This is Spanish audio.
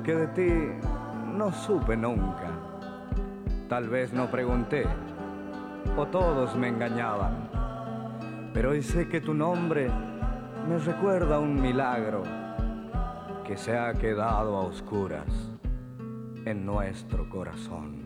Que de ti no supe nunca. Tal vez no pregunté, o todos me engañaban. Pero hoy sé que tu nombre me recuerda un milagro que se ha quedado a oscuras en nuestro corazón.